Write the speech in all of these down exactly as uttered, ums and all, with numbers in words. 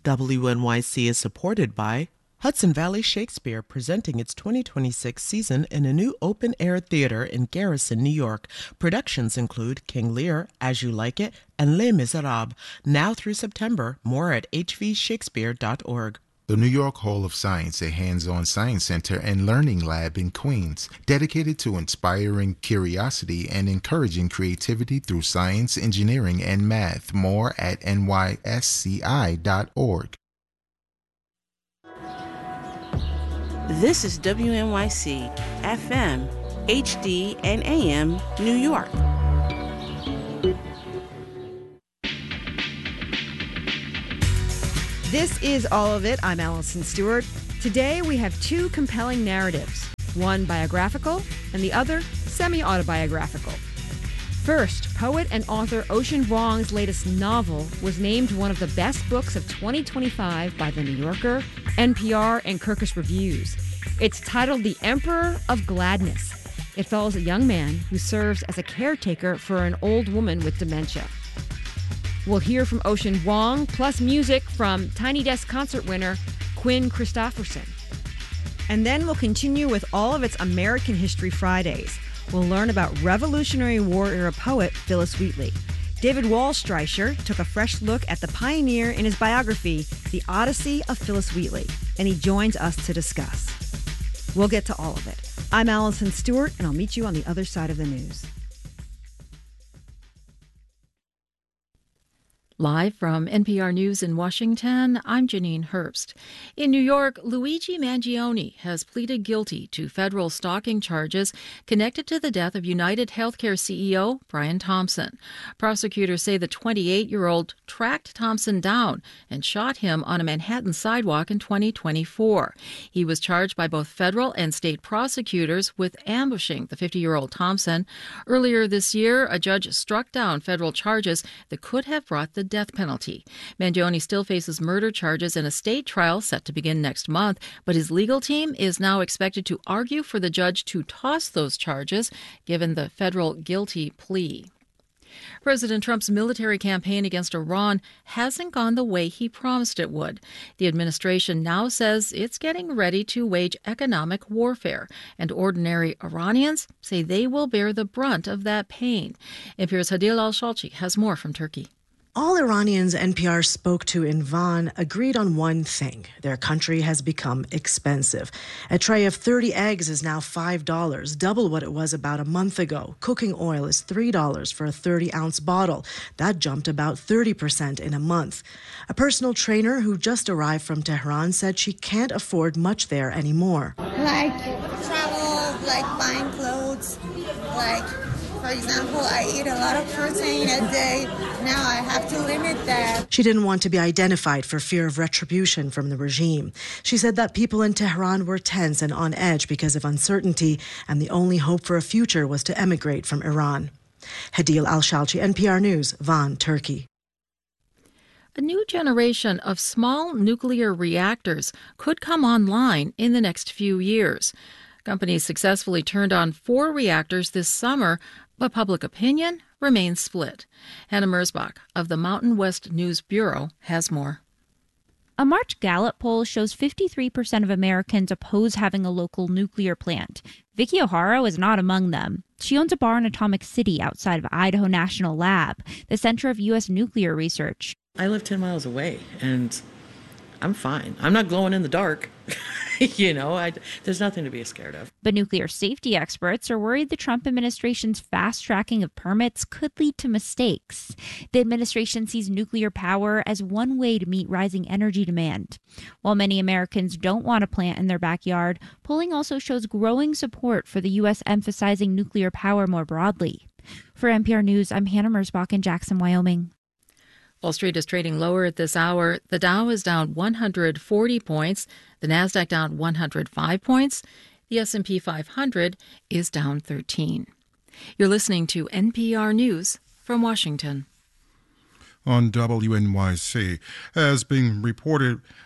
W N Y C is supported by Hudson Valley Shakespeare, presenting its twenty twenty-six season in a new open-air theater in Garrison, New York. Productions include King Lear, As You Like It, and Les Miserables. Now through September. More at h v shakespeare dot org. The New York Hall of Science, a hands-on science center and learning lab in Queens, dedicated to inspiring curiosity and encouraging creativity through science, engineering, and math. More at n y s c i dot org. This is W N Y C F M, H D, and A M, New York. This is All of It. I'm Allison Stewart. Today we have two compelling narratives, one biographical and the other semi-autobiographical. First, poet and author Ocean Vuong's latest novel was named one of the best books of twenty twenty-five by The New Yorker, N P R, and Kirkus Reviews. It's titled The Emperor of Gladness. It follows a young man who serves as a caretaker for an old woman with dementia. We'll hear from Ocean Vuong, plus music from Tiny Desk concert winner Quinn Christopherson. And then we'll continue with all of its American History Fridays. We'll learn about Revolutionary War-era poet Phyllis Wheatley. David Wallstreicher took a fresh look at the pioneer in his biography, The Odyssey of Phyllis Wheatley, and he joins us to discuss. We'll get to all of it. I'm Allison Stewart, and I'll meet you on the other side of the news. Live from N P R News in Washington, I'm Janine Herbst. In New York, Luigi Mangione has pleaded guilty to federal stalking charges connected to the death of United Healthcare C E O Brian Thompson. Prosecutors say the twenty-eight-year-old tracked Thompson down and shot him on a Manhattan sidewalk in twenty twenty-four. He was charged by both federal and state prosecutors with ambushing the fifty-year-old Thompson. Earlier this year, a judge struck down federal charges that could have brought the death penalty. Mangione still faces murder charges in a state trial set to begin next month, but his legal team is now expected to argue for the judge to toss those charges, given the federal guilty plea. President Trump's military campaign against Iran hasn't gone the way he promised it would. The administration now says it's getting ready to wage economic warfare, and ordinary Iranians say they will bear the brunt of that pain. N P R's Hadil Al-Shalchi has more from Turkey. All Iranians N P R spoke to in Van agreed on one thing. Their country has become expensive. A tray of thirty eggs is now five dollars, double what it was about a month ago. Cooking oil is three dollars for a thirty-ounce bottle. That jumped about thirty percent in a month. A personal trainer who just arrived from Tehran said she can't afford much there anymore. Like travel, like buying clothes, like... For example, I eat a lot of protein a day. Now I have to limit that. She didn't want to be identified for fear of retribution from the regime. She said that people in Tehran were tense and on edge because of uncertainty, and the only hope for a future was to emigrate from Iran. Hadil Al-Shalchi, N P R News, Van, Turkey. A new generation of small nuclear reactors could come online in the next few years. Companies successfully turned on four reactors this summer, but public opinion remains split. Hannah Merzbach of the Mountain West News Bureau has more. A March Gallup poll shows fifty-three percent of Americans oppose having a local nuclear plant. Vicky O'Hara is not among them. She owns a bar in Atomic City outside of Idaho National Lab, the center of U S nuclear research. I live ten miles away, and I'm fine. I'm not glowing in the dark. you know, I, there's nothing to be scared of. But nuclear safety experts are worried the Trump administration's fast-tracking of permits could lead to mistakes. The administration sees nuclear power as one way to meet rising energy demand. While many Americans don't want a plant in their backyard, polling also shows growing support for the U S emphasizing nuclear power more broadly. For N P R News, I'm Hannah Merzbach in Jackson, Wyoming. Wall Street is trading lower at this hour. The Dow is down one hundred forty points. The Nasdaq down one hundred five points. The S and P five hundred is down thirteen. You're listening to N P R News from Washington. On W N Y C, as being reported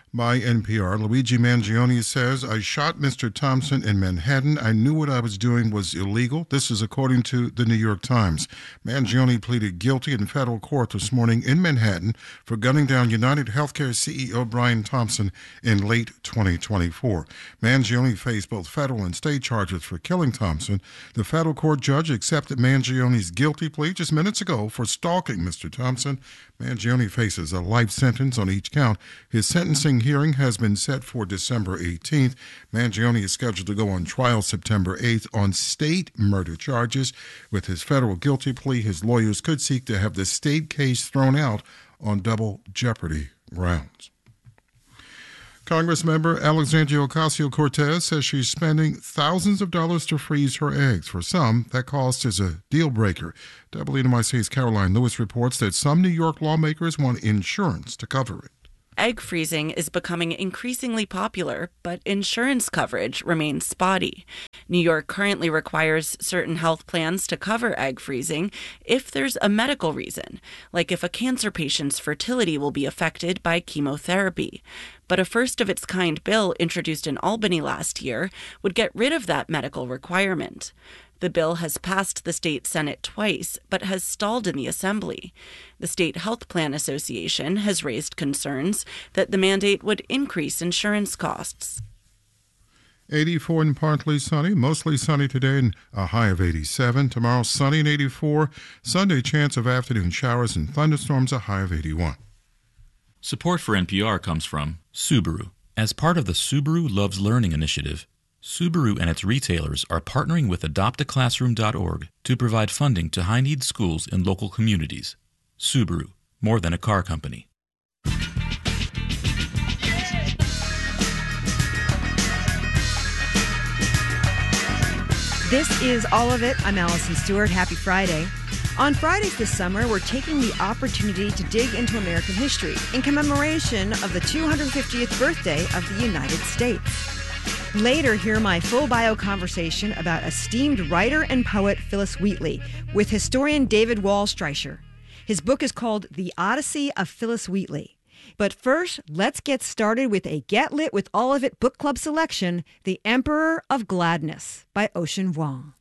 By N P R, Luigi Mangione says, I shot Mister Thompson in Manhattan. I knew what I was doing was illegal. This is according to the New York Times. Mangione pleaded guilty in federal court this morning in Manhattan for gunning down United Healthcare C E O Brian Thompson in late twenty twenty-four. Mangione faced both federal and state charges for killing Thompson. The federal court judge accepted Mangione's guilty plea just minutes ago for stalking Mister Thompson. Mangione faces a life sentence on each count. His sentencing hearing has been set for December eighteenth. Mangione is scheduled to go on trial September eighth on state murder charges. With his federal guilty plea, his lawyers could seek to have the state case thrown out on double jeopardy grounds. Congressmember Alexandria Ocasio-Cortez says she's spending thousands of dollars to freeze her eggs. For some, that cost is a deal breaker. W N Y C's Caroline Lewis reports that some New York lawmakers want insurance to cover it. Egg freezing is becoming increasingly popular, but insurance coverage remains spotty. New York currently requires certain health plans to cover egg freezing if there's a medical reason, like if a cancer patient's fertility will be affected by chemotherapy. But a first-of-its-kind bill introduced in Albany last year would get rid of that medical requirement. The bill has passed the state Senate twice, but has stalled in the Assembly. The State Health Plan Association has raised concerns that the mandate would increase insurance costs. eighty-four and partly sunny, mostly sunny today and a high of eighty-seven. Tomorrow, sunny and eighty-four. Sunday, chance of afternoon showers and thunderstorms, a high of eighty-one. Support for N P R comes from Subaru. As part of the Subaru Loves Learning initiative, Subaru and its retailers are partnering with adopt a classroom dot org to provide funding to high-need schools in local communities. Subaru, more than a car company. This is All of It. I'm Allison Stewart. Happy Friday. On Fridays this summer, we're taking the opportunity to dig into American history in commemoration of the two hundred fiftieth birthday of the United States. Later, hear my full bio conversation about esteemed writer and poet Phillis Wheatley with historian David Waldstreicher. His book is called The Odyssey of Phillis Wheatley. But first, let's get started with a Get Lit with All of It book club selection, The Emperor of Gladness by Ocean Vuong.